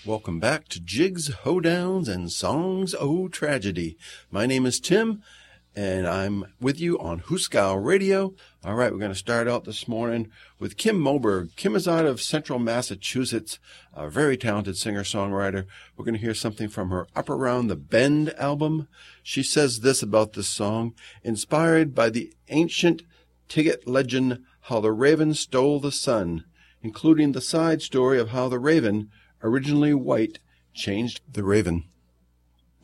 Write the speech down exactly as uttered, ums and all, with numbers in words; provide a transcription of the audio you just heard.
Welcome back to Jigs, Hoedowns, and Songs O Tragedy. My name is Tim, and I'm with you on Hooskow Radio. All right, we're going to start out this morning with Kim Moberg. Kim is out of Central Massachusetts, a very talented singer-songwriter. We're going to hear something from her Up Around the Bend album. She says this about this song: inspired by the ancient Tigget legend, How the Raven Stole the Sun, including the side story of how the raven, originally white, changed the raven.